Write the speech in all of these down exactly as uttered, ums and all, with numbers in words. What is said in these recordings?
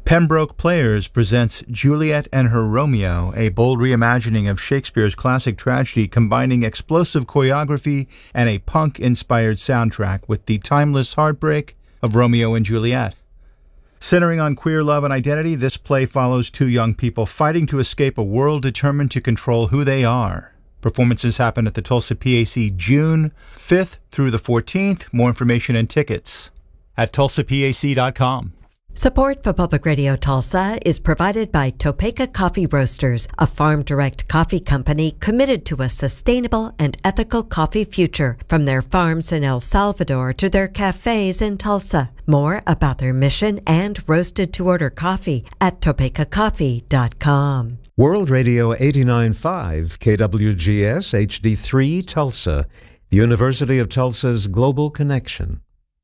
Pembroke Players presents Juliet and Her Romeo, a bold reimagining of Shakespeare's classic tragedy combining explosive choreography and a punk-inspired soundtrack with the timeless heartbreak of Romeo and Juliet. Centering on queer love and identity, this play follows two young people fighting to escape a world determined to control who they are. Performances happen at the Tulsa P A C June fifth through the fourteenth. More information and tickets at tulsa p a c dot com. Support for Public Radio Tulsa is provided by Topeka Coffee Roasters, a farm-direct coffee company committed to a sustainable and ethical coffee future, from their farms in El Salvador to their cafes in Tulsa. More about their mission and roasted-to-order coffee at topeka coffee dot com. World Radio eighty-nine point five, K W G S H D three Tulsa, the University of Tulsa's Global Connection.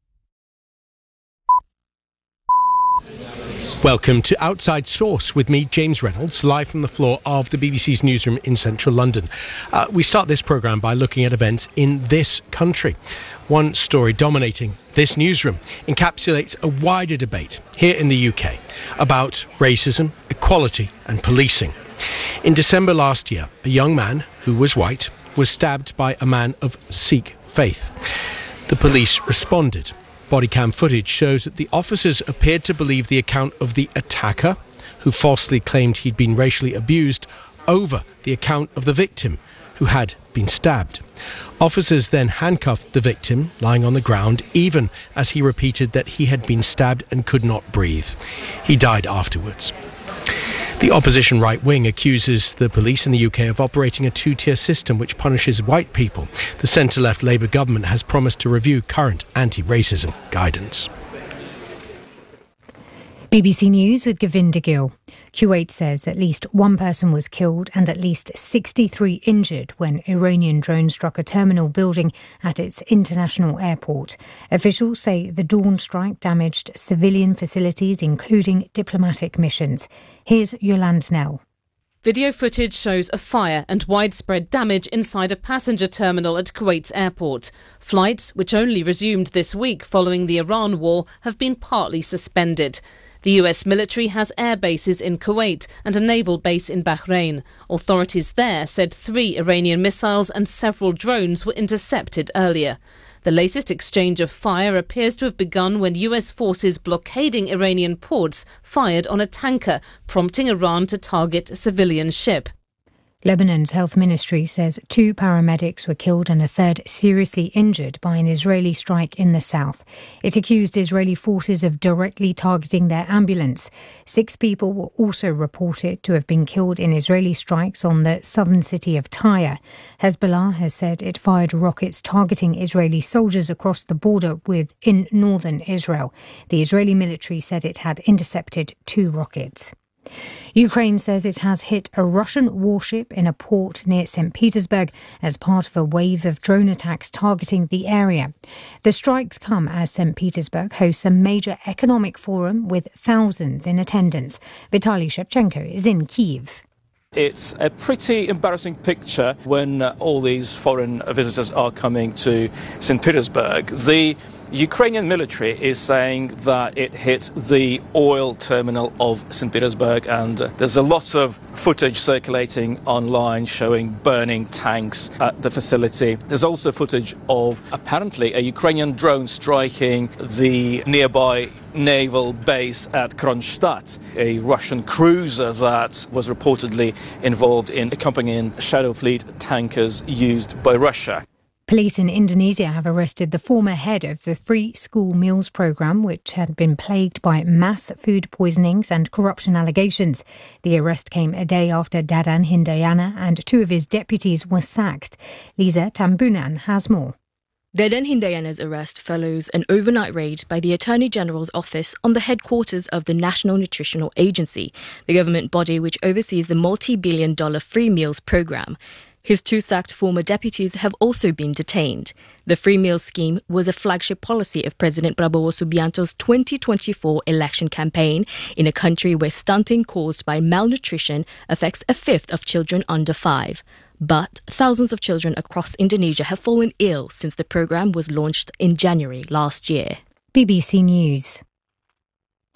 Welcome to Outside Source with me, James Reynolds, live from the floor of the B B C's newsroom in central London. Uh, we start this programme by looking at events in this country. One story dominating this newsroom encapsulates a wider debate here in the U K about racism, equality and policing. In December last year, a young man who was white was stabbed by a man of Sikh faith. The police responded. Body cam footage shows that the officers appeared to believe the account of the attacker, who falsely claimed he'd been racially abused, over the account of the victim, who had been stabbed. Officers then handcuffed the victim, lying on the ground, even as he repeated that he had been stabbed and could not breathe. He died afterwards. The opposition right wing accuses the police in the U K of operating a two-tier system which punishes white people. The centre-left Labour government has promised to review current anti-racism guidance. B B C News with Govinda Gill. Kuwait says at least one person was killed and at least sixty-three injured when Iranian drone struck a terminal building at its international airport. Officials say the dawn strike damaged civilian facilities, including diplomatic missions. Here's Yolande Nell. Video footage shows a fire and widespread damage inside a passenger terminal at Kuwait's airport. Flights, which only resumed this week following the Iran war, have been partly suspended. The U S military has air bases in Kuwait and a naval base in Bahrain. Authorities there said three Iranian missiles and several drones were intercepted earlier. The latest exchange of fire appears to have begun when U S forces blockading Iranian ports fired on a tanker, prompting Iran to target a civilian ship. Lebanon's health ministry says two paramedics were killed and a third seriously injured by an Israeli strike in the south. It accused Israeli forces of directly targeting their ambulance. Six people were also reported to have been killed in Israeli strikes on the southern city of Tyre. Hezbollah has said it fired rockets targeting Israeli soldiers across the border with in northern Israel. The Israeli military said it had intercepted two rockets. Ukraine says it has hit a Russian warship in a port near Saint Petersburg as part of a wave of drone attacks targeting the area. The strikes come as Saint Petersburg hosts a major economic forum with thousands in attendance. Vitaly Shevchenko is in Kyiv. It's a pretty embarrassing picture when uh, all these foreign visitors are coming to Saint Petersburg. The Ukrainian military is saying that it hit the oil terminal of Saint Petersburg, and uh, there's a lot of footage circulating online showing burning tanks at the facility. There's also footage of apparently a Ukrainian drone striking the nearby naval base at Kronstadt, a Russian cruiser that was reportedly involved in accompanying Shadow Fleet tankers used by Russia. Police in Indonesia have arrested the former head of the Free School Meals programme, which had been plagued by mass food poisonings and corruption allegations. The arrest came a day after Dadan Hindayana and two of his deputies were sacked. Lisa Tambunan has more. Dadan Hindayana's arrest follows an overnight raid by the Attorney General's office on the headquarters of the National Nutritional Agency, the government body which oversees the multi-billion dollar free meals programme. His two sacked former deputies have also been detained. The free meals scheme was a flagship policy of President Prabowo Subianto's twenty twenty-four election campaign in a country where stunting caused by malnutrition affects a fifth of children under five. But thousands of children across Indonesia have fallen ill since the programme was launched in January last year. B B C News.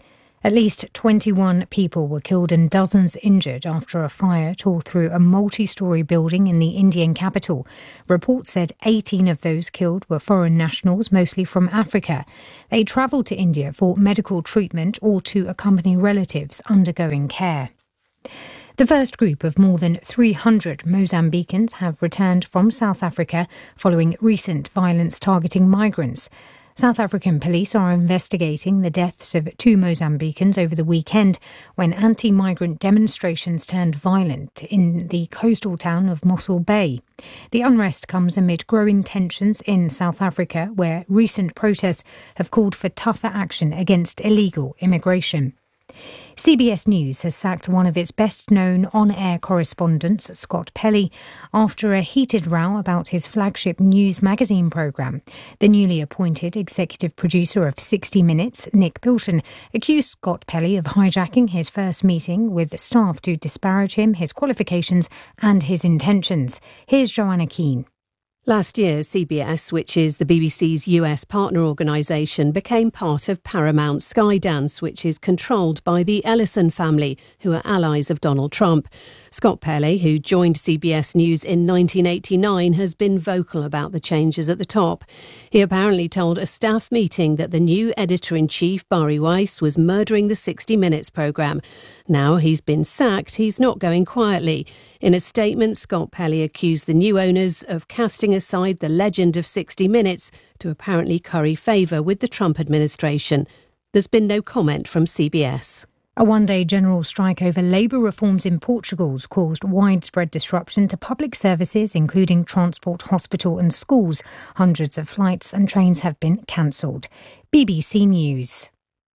At least twenty-one people were killed and dozens injured after a fire tore through a multi-storey building in the Indian capital. Reports said eighteen of those killed were foreign nationals, mostly from Africa. They travelled to India for medical treatment or to accompany relatives undergoing care. The first group of more than three hundred Mozambicans have returned from South Africa following recent violence targeting migrants. South African police are investigating the deaths of two Mozambicans over the weekend when anti-migrant demonstrations turned violent in the coastal town of Mossel Bay. The unrest comes amid growing tensions in South Africa, where recent protests have called for tougher action against illegal immigration. C B S News has sacked one of its best-known on-air correspondents, Scott Pelley, after a heated row about his flagship news magazine programme. The newly appointed executive producer of sixty minutes, Nick Bilton, accused Scott Pelley of hijacking his first meeting with staff to disparage him, his qualifications and his intentions. Here's Joanna Keane. Last year, C B S, which is the B B C's U S partner organisation, became part of Paramount Skydance, which is controlled by the Ellison family, who are allies of Donald Trump. Scott Pelley, who joined C B S News in nineteen eighty-nine, has been vocal about the changes at the top. He apparently told a staff meeting that the new editor-in-chief, Bari Weiss, was murdering the sixty minutes programme. Now he's been sacked, he's not going quietly. In a statement, Scott Pelley accused the new owners of casting aside the legend of sixty minutes to apparently curry favour with the Trump administration. There's been no comment from C B S. A one-day general strike over labour reforms in Portugal's caused widespread disruption to public services, including transport, hospital and schools. Hundreds of flights and trains have been cancelled. B B C News.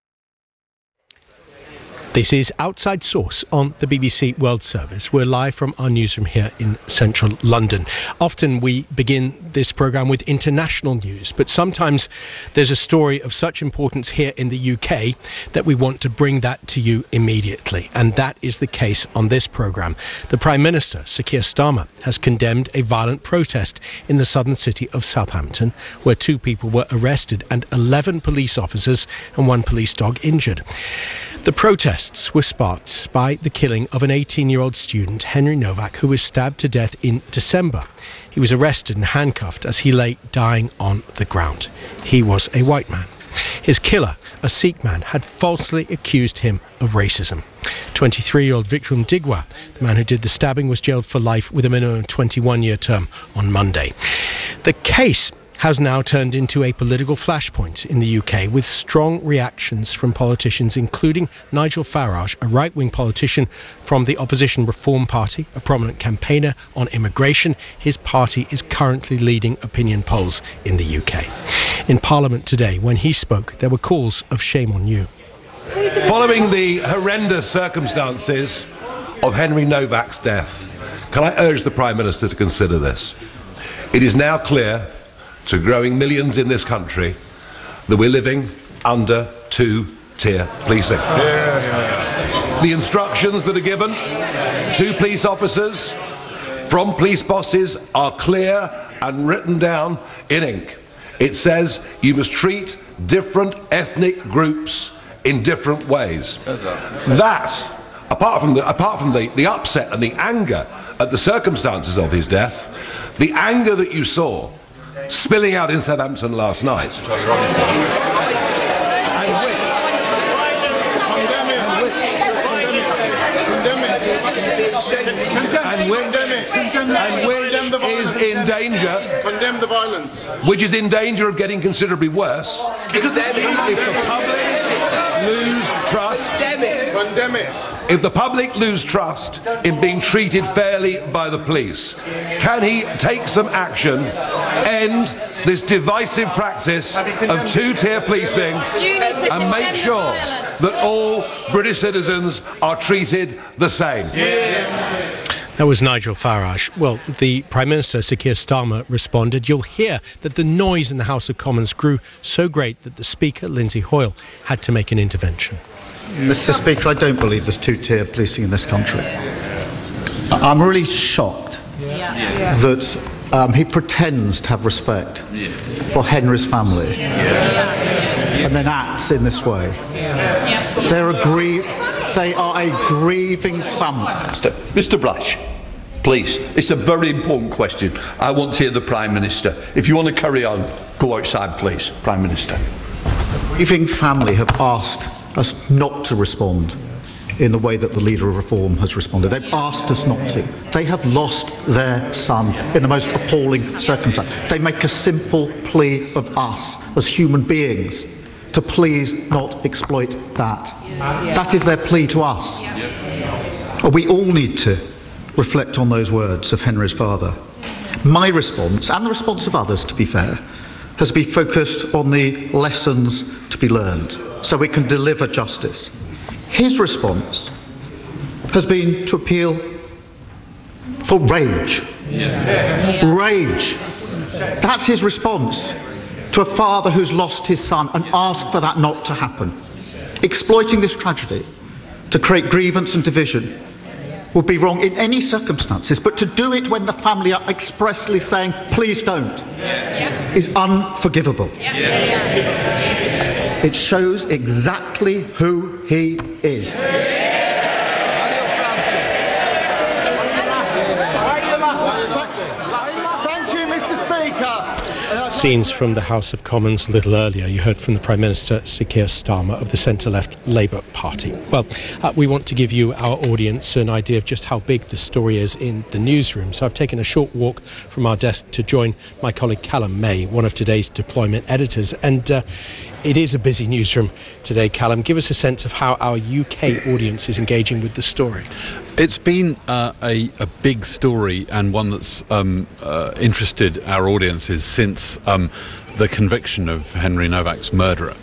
This is Outside Source on the B B C World Service. We're live from our newsroom here in central London. Often we begin this programme with international news, but sometimes there's a story of such importance here in the U K that we want to bring that to you immediately. And that is the case on this programme. The Prime Minister, Sir Keir Starmer, has condemned a violent protest in the southern city of Southampton, where two people were arrested and eleven police officers and one police dog injured. The protests were sparked by the killing of an eighteen-year-old student, Henry Novak, who was stabbed to death in December. He was arrested and handcuffed as he lay dying on the ground. He was a white man. His killer, a Sikh man, had falsely accused him of racism. twenty-three-year-old Vikram Digwa, the man who did the stabbing, was jailed for life with a minimum twenty-one-year term on Monday. The case has now turned into a political flashpoint in the U K, with strong reactions from politicians, including Nigel Farage, a right-wing politician from the opposition Reform Party, a prominent campaigner on immigration. His party is currently leading opinion polls in the U K. In Parliament today, when he spoke, there were calls of shame on you. Following the horrendous circumstances of Henry Novak's death, can I urge the Prime Minister to consider this? It is now clear to growing millions in this country that we're living under two-tier policing. Yeah, yeah, yeah. The instructions that are given to police officers from police bosses are clear and written down in ink. It says you must treat different ethnic groups in different ways. That, apart from the, apart from the, the upset and the anger at the circumstances of his death, the anger that you saw spilling out in Southampton last night. And which, and which is in danger. Condemn the violence. Which is in danger of getting considerably worse. Because if the public lose trust. Condemn it. If the public lose trust in being treated fairly by the police, can he take some action, end this divisive practice of two-tier policing, and make sure that all British citizens are treated the same? Yeah. That was Nigel Farage. Well, the Prime Minister, Sir Keir Starmer, responded. You'll hear that the noise in the House of Commons grew so great that the Speaker, Lindsay Hoyle, had to make an intervention. Mister Speaker, I don't believe there's two-tier policing in this country. I'm really shocked yeah. Yeah. that um, he pretends to have respect yeah. for Henry's family. Yeah. Yeah. and then acts in this way. They're a grie- they are a grieving family. Mister Mister Blash, please, it's a very important question. I want to hear the Prime Minister. If you want to carry on, go outside, please, Prime Minister. The grieving family have asked us not to respond in the way that the Leader of Reform has responded. They've asked us not to. They have lost their son in the most appalling circumstance. They make a simple plea of us as human beings to please not exploit that. That is their plea to us. We all need to reflect on those words of Henry's father. My response, and the response of others, to be fair, has been focused on the lessons to be learned so we can deliver justice. His response has been to appeal for rage. Yeah. Rage. That's his response to a father who's lost his son and asked for that not to happen. Exploiting this tragedy to create grievance and division would be wrong in any circumstances, but to do it when the family are expressly saying, please don't, yeah. is unforgivable. Yeah. It shows exactly who he is. Thank you, Mister Speaker. Scenes from the House of Commons a little earlier. You heard from the Prime Minister, Sir Keir Starmer of the centre-left Labour Party. Well, uh, we want to give you, our audience, an idea of just how big the story is in the newsroom. So I've taken a short walk from our desk to join my colleague Callum May, one of today's deployment editors. And uh, it is a busy newsroom today, Callum. Give us a sense of how our U K audience is engaging with the story. It's been uh, a, a big story, and one that's um, uh, interested our audiences since um, the conviction of Henry Novak's murderer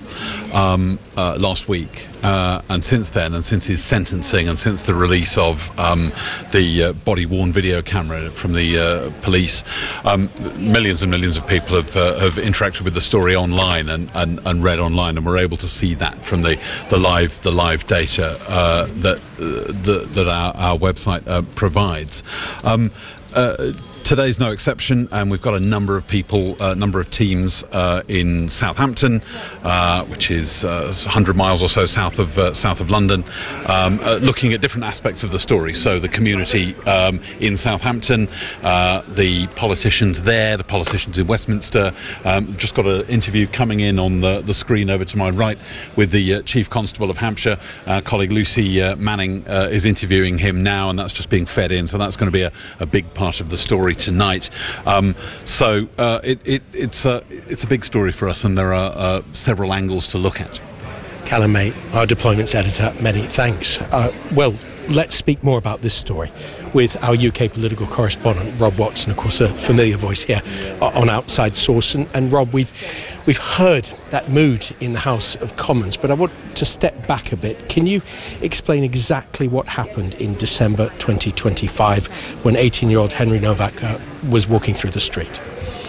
um, uh, last week. Uh, and since then, and since his sentencing, and since the release of um, the uh, body-worn video camera from the uh, police, um, millions and millions of people have, uh, have interacted with the story online and, and, and read online, and we're able to see that from the, the live the live data uh, that uh, the, that our, our website uh, provides. Um, uh, Today's no exception, and we've got a number of people, a uh, number of teams uh, in Southampton, uh, which is uh, one hundred miles or so south of uh, south of London, um, uh, looking at different aspects of the story. So the community um, in Southampton, uh, the politicians there, the politicians in Westminster. Um, just got an interview coming in on the, the screen over to my right with the uh, Chief Constable of Hampshire. Uh, colleague Lucy uh, Manning uh, is interviewing him now, and that's just being fed in. So that's going to be a, a big part of the story tonight. Um, so uh, it, it, it's, a, it's a big story for us, and there are uh, several angles to look at. Callum May, our deployments editor, many thanks. Uh, well, let's speak more about this story with our U K political correspondent, Rob Watson, of course a familiar voice here on Outside Source. And, and Rob, we've we've heard that mood in the House of Commons, but I want to step back a bit. Can you explain exactly what happened in December twenty twenty-five when eighteen-year-old Henry Novak uh, was walking through the street?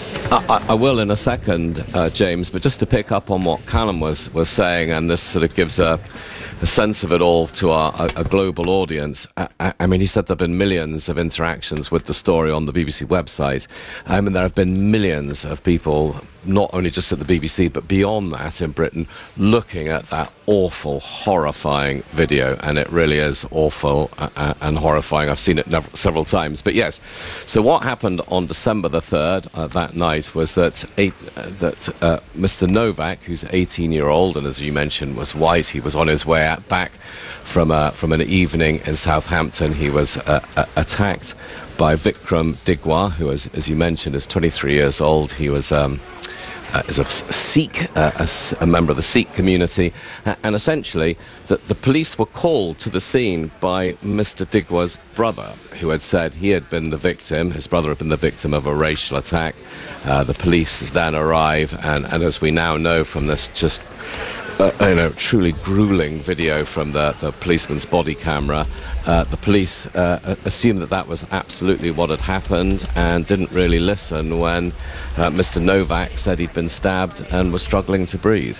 I, I will in a second, uh, James, but just to pick up on what Callum was, was saying, and this sort of gives a, a sense of it all to our a, a global audience. I, I mean, he said there have been millions of interactions with the story on the B B C website. I mean, there have been millions of people, not only just at the B B C, but beyond that in Britain, looking at that awful, horrifying video, and it really is awful uh, and horrifying. I've seen it nev- several times. But yes, so what happened on December the third, uh, that night, was that eight, uh, that uh, Mister Novak, who's eighteen-year-old, and as you mentioned, was white, he was on his way out back from, uh, from an evening in Southampton. He was uh, uh, attacked by Vikram Digwa, who, as, as you mentioned, is twenty-three years old. He was... Um, Uh, is a Sikh, uh, a, a member of the Sikh community, uh, and essentially the, the police were called to the scene by Mister Digwa's brother, who had said he had been the victim, his brother had been the victim of a racial attack. Uh, the police then arrive, and, and as we now know from this just Uh, you know, truly grueling video from the, the policeman's body camera, uh, the police uh, assumed that that was absolutely what had happened and didn't really listen when uh, Mister Novak said he'd been stabbed and was struggling to breathe.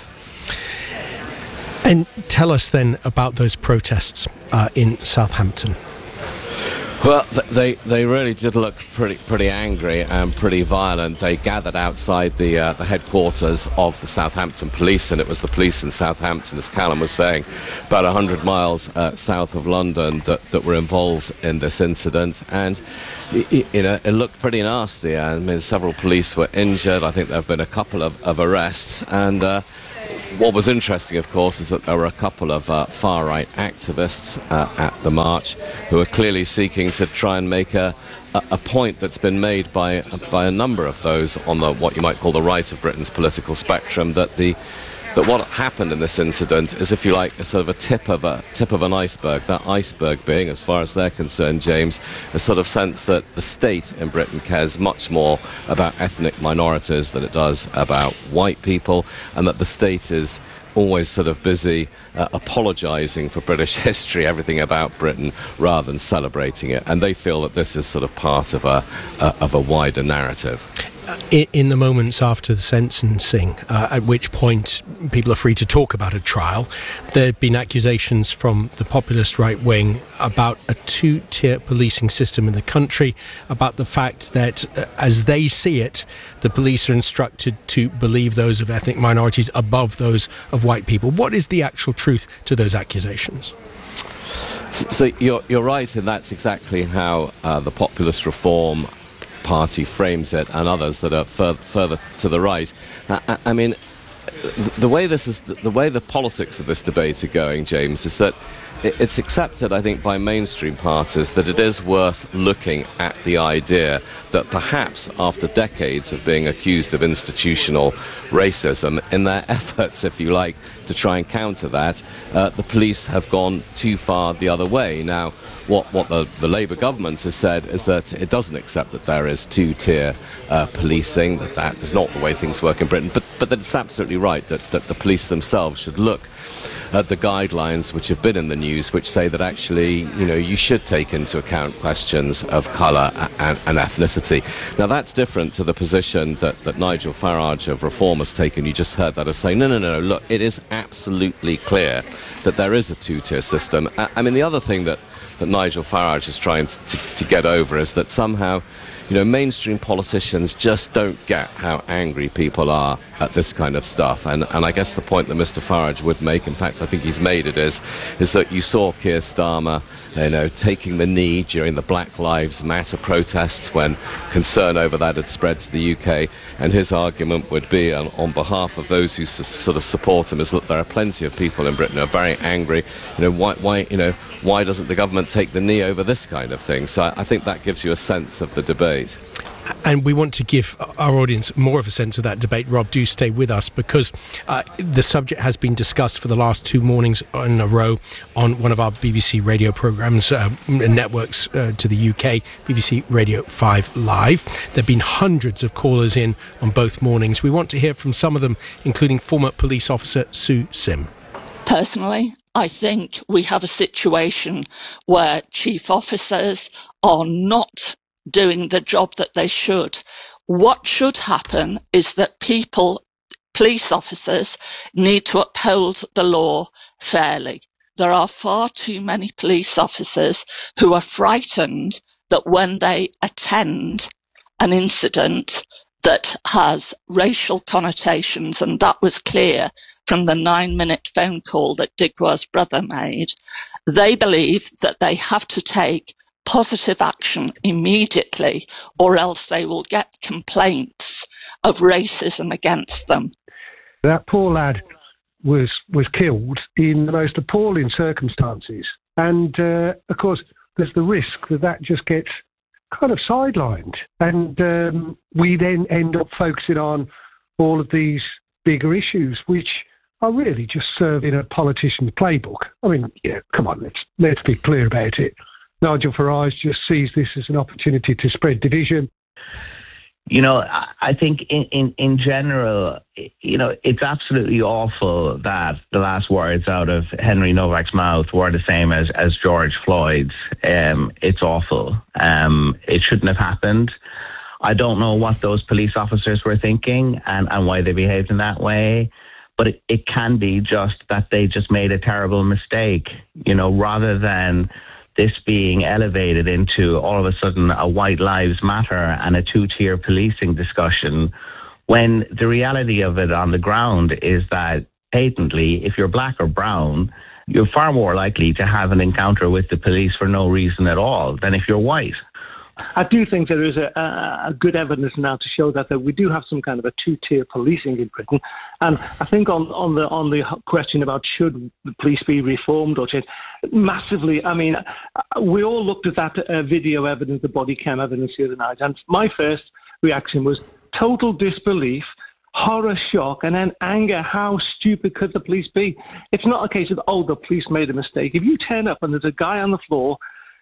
And tell us then about those protests uh, in Southampton. Well, they they really did look pretty pretty angry and pretty violent. They gathered outside the uh, the headquarters of the Southampton police, and it was the police in Southampton, as Callum was saying, about one hundred miles uh, south of London, that, that were involved in this incident. And it, you know, it looked pretty nasty. I mean, several police were injured. I think there have been a couple of, of arrests. And uh, what was interesting, of course, is that there were a couple of uh, far-right activists uh, at the march who are clearly seeking to try and make a, a, a point that's been made by by a number of those on the what you might call the right of Britain's political spectrum, that the that what happened in this incident is, if you like, a sort of a tip of a tip of an iceberg. That iceberg being, as far as they're concerned, James, a sort of sense that the state in Britain cares much more about ethnic minorities than it does about white people, and that the state is always sort of busy uh, apologising for British history, everything about Britain, rather than celebrating it. And they feel that this is sort of part of a uh, of a wider narrative. In, in the moments after the sentencing, uh, at which point people are free to talk about a trial, there have been accusations from the populist right wing about a two-tier policing system in the country, about the fact that, uh, as they see it, the police are instructed to believe those of ethnic minorities above those of white people. What is the actual truth to those accusations? So you're, you're right, and that's exactly how uh, the populist reform party frames it, and others that are fur- further to the right. I, I mean, the, the way this is, the way the politics of this debate are going, James, is that it, it's accepted, I think, by mainstream parties that it is worth looking at the idea that perhaps after decades of being accused of institutional racism, in their efforts, if you like, to try and counter that, uh, the police have gone too far the other way. Now, what, what the, the Labour government has said is that it doesn't accept that there is two-tier uh, policing, that that is not the way things work in Britain, but, but that it's absolutely right that, that the police themselves should look at the guidelines which have been in the news, which say that actually, you know, you should take into account questions of colour and, and ethnicity. Now, that's different to the position that, that Nigel Farage of Reform has taken. You just heard that, of saying, no, no, no, look, it is absolutely clear that there is a two-tier system. I, I mean, the other thing that, that Nigel Farage is trying to, to, to get over is that somehow, you know, mainstream politicians just don't get how angry people are at this kind of stuff. And, and I guess the point that Mister Farage would make, in fact, I think he's made it, is, is that you saw Keir Starmer, you know, taking the knee during the Black Lives Matter protests when concern over that had spread to the U K. And his argument would be, on, on behalf of those who s- sort of support him, is, look, there are plenty of people in Britain who are very angry. You know, why, why, you know, why doesn't the government take the knee over this kind of thing? So I, I think that gives you a sense of the debate. And we want to give our audience more of a sense of that debate. Rob, do stay with us, because uh, the subject has been discussed for the last two mornings in a row on one of our B B C radio programmes, uh, networks uh, to the U K, B B C Radio five Live. There have been hundreds of callers in on both mornings. We want to hear from some of them, including former police officer Sue Sim. Personally, I think we have a situation where chief officers are not doing the job that they should. What should happen is that people, police officers, need to uphold the law fairly. There are far too many police officers who are frightened that when they attend an incident that has racial connotations, and that was clear from the nine-minute phone call that Digwa's brother made, they believe that they have to take positive action immediately, or else they will get complaints of racism against them. That poor lad was was killed in the most appalling circumstances, and uh, of course there's the risk that that just gets kind of sidelined, and um, we then end up focusing on all of these bigger issues, which are really just serving a politician's playbook. I mean, yeah, come on, let's let's be clear about it. Nigel Farage just sees this as an opportunity to spread division. You know, I think in, in, in general, you know, it's absolutely awful that the last words out of Henry Novak's mouth were the same as, as George Floyd's. Um, it's awful. Um, it shouldn't have happened. I don't know what those police officers were thinking and, and why they behaved in that way. But it, it can be just that they just made a terrible mistake, you know, rather than this being elevated into all of a sudden a white lives matter and a two-tier policing discussion, when the reality of it on the ground is that patently, if you're black or brown, you're far more likely to have an encounter with the police for no reason at all than if you're white. I do think there is a, a good evidence now to show that, that we do have some kind of a two-tier policing in Britain. And I think on, on the on the question about should the police be reformed or changed, massively, I mean, we all looked at that uh, video evidence, the body cam evidence the other night, and my first reaction was total disbelief, horror, shock, and then anger. How stupid could the police be? It's not a case of, oh, the police made a mistake. If you turn up and there's a guy on the floor,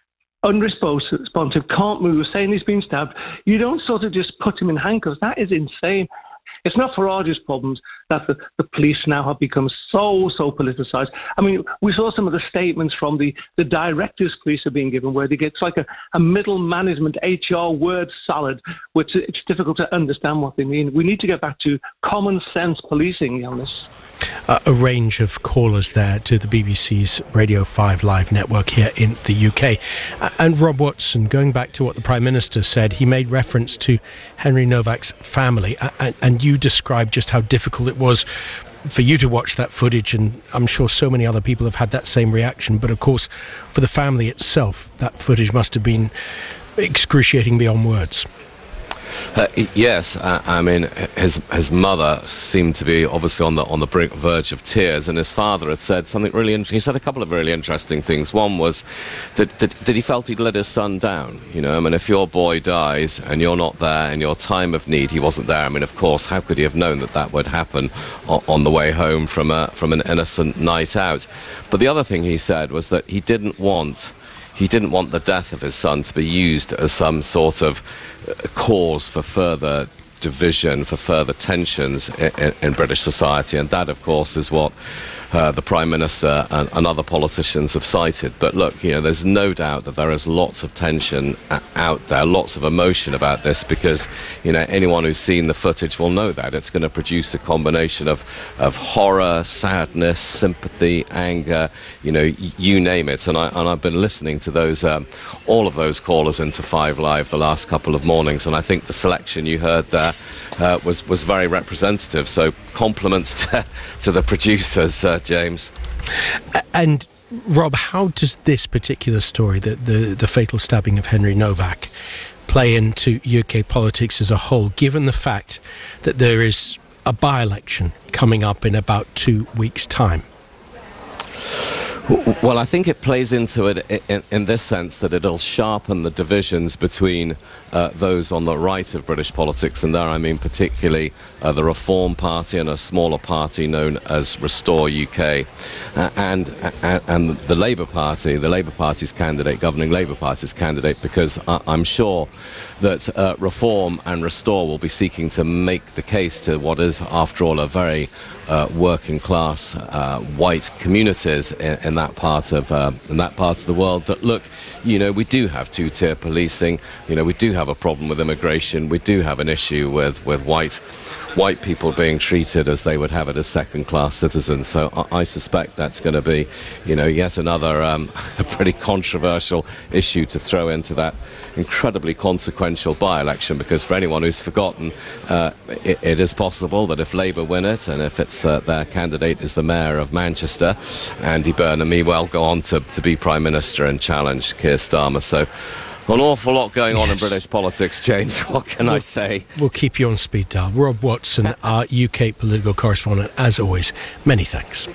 unresponsive, can't move, saying he's been stabbed, you don't sort of just put him in handcuffs. That is insane. It's not Farage's problems that the, the police now have become so, so politicised. I mean, we saw some of the statements from the, the directors police are being given where they get, it's like a, a middle management H R word salad, which it's difficult to understand what they mean. We need to get back to common sense policing on this. Uh, a range of callers there to the B B C's Radio five Live network here in the U K. Uh, and Rob Watson, going back to what the Prime Minister said, he made reference to Henry Novak's family, uh, and, and you described just how difficult it was for you to watch that footage, and I'm sure so many other people have had that same reaction. But of course, for the family itself, that footage must have been excruciating beyond words. Uh, yes, uh, I mean, his his mother seemed to be obviously on the on the brink, verge of tears, and his father had said something really. In- he said a couple of really interesting things. One was that, that that he felt he'd let his son down. You know, I mean, if your boy dies and you're not there in your time of need, he wasn't there. I mean, of course, how could he have known that that would happen o- on the way home from a from an innocent night out? But the other thing he said was that he didn't want. He didn't want the death of his son to be used as some sort of cause for further division, for further tensions in, in, in British society. And that, of course, is what uh, the Prime Minister and, and other politicians have cited. But look, you know, there's no doubt that there is lots of tension out there, lots of emotion about this, because, you know, anyone who's seen the footage will know that. It's going to produce a combination of, of horror, sadness, sympathy, anger, you know, y- you name it. And, I, and I've been listening to those, um, all of those callers into Five Live the last couple of mornings, and I think the selection you heard there uh, was, was very representative. So compliments to, to the producers, uh, James. And Rob, how does this particular story, the, the, the fatal stabbing of Henry Novak, play into U K politics as a whole, given the fact that there is a by-election coming up in about two weeks' time? Well, I think it plays into it in, in this sense that it'll sharpen the divisions between uh, those on the right of British politics, and there I mean particularly uh, the Reform Party and a smaller party known as Restore U K, uh, and, and and the Labour Party, the Labour Party's candidate, governing Labour Party's candidate, because I, I'm sure that uh, Reform and Restore will be seeking to make the case to what is, after all, a very uh, working class uh, white communities in, in that part of uh, in that part of the world. That look, you know, we do have two-tier policing. You know, we do have a problem with immigration. We do have an issue with with white white people being treated as they would have it as second-class citizens. So I, I suspect that's going to be, you know, yet another um, a pretty controversial issue to throw into that incredibly consequential by-election. Because for anyone who's forgotten, uh, it, it is possible that if Labour win it, and if it's uh, their candidate is the Mayor of Manchester, Andy Burnham, he will go on to, to be Prime Minister and challenge Keir Starmer. So an awful lot going on yes. in British politics, James. What can we'll, I say? We'll keep you on speed dial. Rob Watson, our U K political correspondent, as always. Many thanks.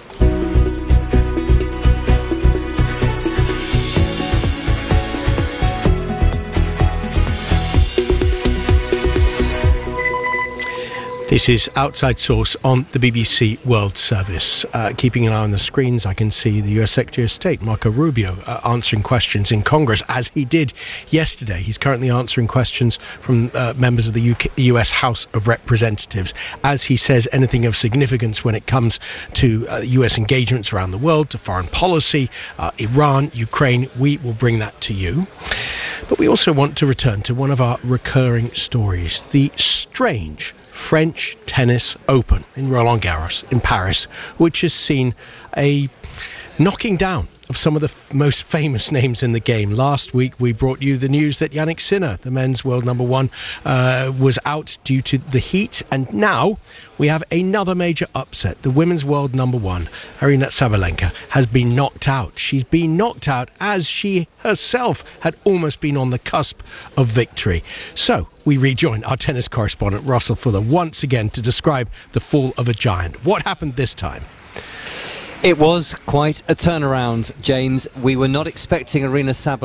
This is Outside Source on the B B C World Service. Uh, keeping an eye on the screens, I can see the U S Secretary of State, Marco Rubio, uh, answering questions in Congress, as he did yesterday. He's currently answering questions from uh, members of the U K, U S House of Representatives. As he says, anything of significance when it comes to uh, U S engagements around the world, to foreign policy, uh, Iran, Ukraine, we will bring that to you. But we also want to return to one of our recurring stories, the strange French Tennis Open in Roland Garros in Paris, which has seen a knocking down of some of the f- most famous names in the game. Last week we brought you the news that Yannick Sinner, the men's world number one, uh, was out due to the heat, and now we have another major upset. The women's world number one, Aryna Sabalenka, has been knocked out. She's been knocked out as she herself had almost been on the cusp of victory. So we rejoin our tennis correspondent Russell Fuller once again to describe the fall of a giant. What happened this time? It was quite a turnaround, James. We were not expecting Aryna Sabalenka